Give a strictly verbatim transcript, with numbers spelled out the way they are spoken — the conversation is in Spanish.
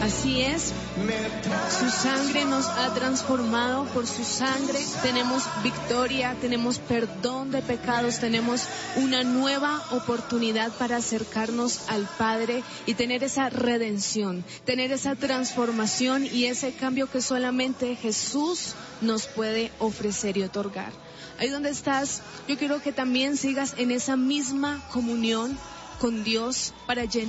Así es, su sangre nos ha transformado, por su sangre tenemos victoria, tenemos perdón de pecados, tenemos una nueva oportunidad para acercarnos al Padre y tener esa redención, tener esa transformación y ese cambio que solamente Jesús nos puede ofrecer y otorgar. Ahí donde estás, yo quiero que también sigas en esa misma comunión con Dios para llenar